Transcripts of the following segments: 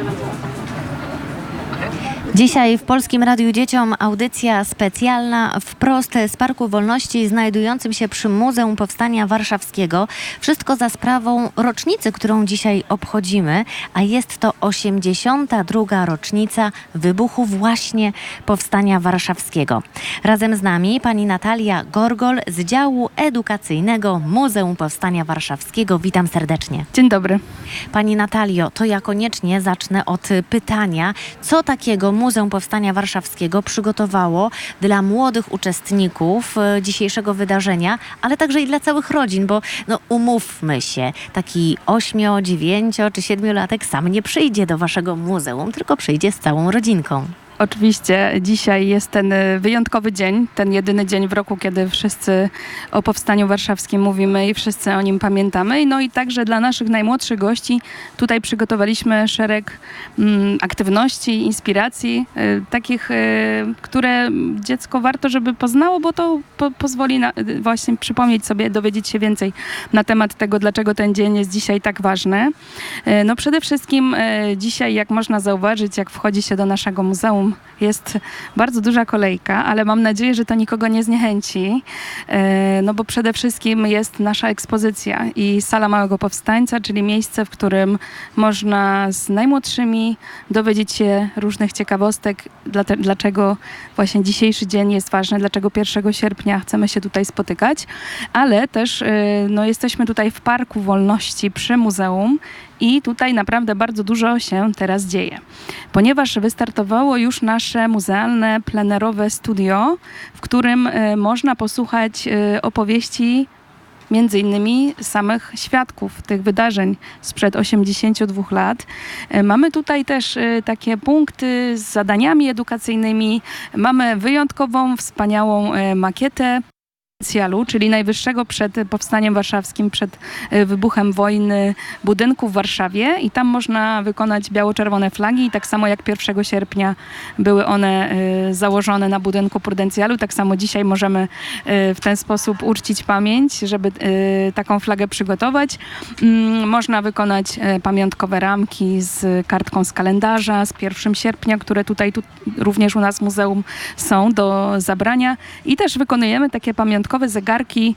Dzisiaj w Polskim Radiu Dzieciom audycja specjalna wprost z Parku Wolności znajdującym się przy Muzeum Powstania Warszawskiego. Wszystko za sprawą rocznicy, którą dzisiaj obchodzimy, a jest to 82. rocznica wybuchu właśnie Powstania Warszawskiego. Razem z nami pani Natalia Gorgol z działu edukacyjnego Muzeum Powstania Warszawskiego. Witam serdecznie. Dzień dobry. Pani Natalio, to ja koniecznie zacznę od pytania, co takiego Muzeum Powstania Warszawskiego przygotowało dla młodych uczestników dzisiejszego wydarzenia, ale także i dla całych rodzin, bo umówmy się, taki 8-, 9- czy 7-latek sam nie przyjdzie do waszego muzeum, tylko przyjdzie z całą rodzinką. Oczywiście dzisiaj jest ten wyjątkowy dzień, ten jedyny dzień w roku, kiedy wszyscy o Powstaniu Warszawskim mówimy i wszyscy o nim pamiętamy. No i także dla naszych najmłodszych gości tutaj przygotowaliśmy szereg aktywności, inspiracji, takich, które dziecko warto, żeby poznało, bo to pozwoli właśnie przypomnieć sobie, dowiedzieć się więcej na temat tego, dlaczego ten dzień jest dzisiaj tak ważny. No przede wszystkim dzisiaj, jak można zauważyć, jak wchodzi się do naszego muzeum, jest bardzo duża kolejka, ale mam nadzieję, że to nikogo nie zniechęci, no bo przede wszystkim jest nasza ekspozycja i Sala Małego Powstańca, czyli miejsce, w którym można z najmłodszymi dowiedzieć się różnych ciekawostek, dlaczego właśnie dzisiejszy dzień jest ważny, dlaczego 1 sierpnia chcemy się tutaj spotykać, ale też jesteśmy tutaj w Parku Wolności przy muzeum i tutaj naprawdę bardzo dużo się teraz dzieje, ponieważ wystartowało już nasze muzealne, plenerowe studio, w którym można posłuchać opowieści między innymi samych świadków tych wydarzeń sprzed 82 lat. Mamy tutaj też takie punkty z zadaniami edukacyjnymi. Mamy wyjątkową, wspaniałą makietę, czyli najwyższego przed Powstaniem Warszawskim, przed wybuchem wojny budynku w Warszawie i tam można wykonać biało-czerwone flagi i tak samo jak 1 sierpnia były one założone na budynku Prudencjalu, tak samo dzisiaj możemy w ten sposób uczcić pamięć, żeby taką flagę przygotować. Można wykonać pamiątkowe ramki z kartką z kalendarza, z 1 sierpnia, które tutaj również u nas w muzeum są do zabrania i też wykonujemy takie pamiątkowe zegarki,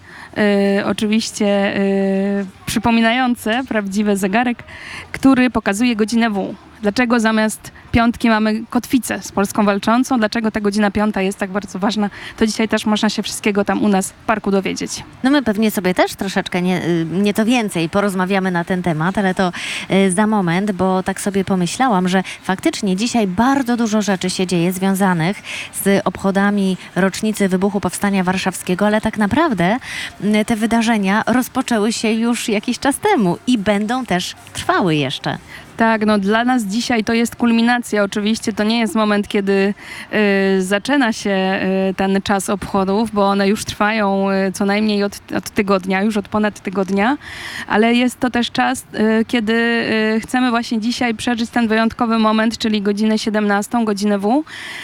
oczywiście przypominające prawdziwy zegarek, który pokazuje godzinę W. Dlaczego zamiast piątki mamy kotwicę z Polską Walczącą? Dlaczego ta godzina 5 jest tak bardzo ważna? To dzisiaj też można się wszystkiego tam u nas w parku dowiedzieć. No my pewnie sobie też troszeczkę, nie to więcej, porozmawiamy na ten temat, ale to za moment, bo tak sobie pomyślałam, że faktycznie dzisiaj bardzo dużo rzeczy się dzieje związanych z obchodami rocznicy wybuchu Powstania Warszawskiego, ale tak naprawdę te wydarzenia rozpoczęły się już jakiś czas temu i będą też trwały jeszcze. Tak, no dla nas dzisiaj to jest kulminacja. Oczywiście to nie jest moment, kiedy zaczyna się ten czas obchodów, bo one już trwają co najmniej od tygodnia, już od ponad tygodnia, ale jest to też czas, kiedy chcemy właśnie dzisiaj przeżyć ten wyjątkowy moment, czyli godzinę 17, godzinę W,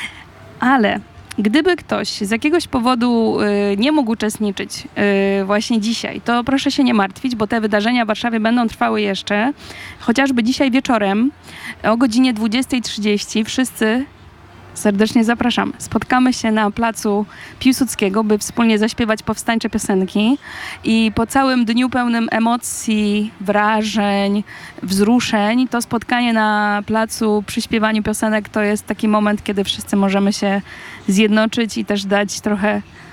ale gdyby ktoś z jakiegoś powodu nie mógł uczestniczyć właśnie dzisiaj, to proszę się nie martwić, bo te wydarzenia w Warszawie będą trwały jeszcze. Chociażby dzisiaj wieczorem o godzinie 20:30 wszyscy serdecznie zapraszamy. Spotkamy się na placu Piłsudskiego, by wspólnie zaśpiewać powstańcze piosenki i po całym dniu pełnym emocji, wrażeń, wzruszeń, to spotkanie na placu przy śpiewaniu piosenek to jest taki moment, kiedy wszyscy możemy się zjednoczyć i też dać trochę